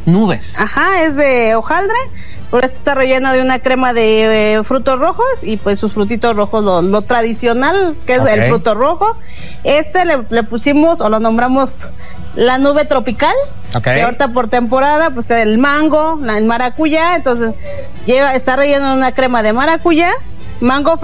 Nubes. Ajá, es de hojaldre, pero este está relleno de una crema de frutos rojos y pues sus frutitos rojos, lo tradicional que es el fruto rojo. Le pusimos o lo nombramos la nube tropical, que ahorita por temporada pues está el mango, el maracuyá, entonces está relleno de una crema de maracuyá, mango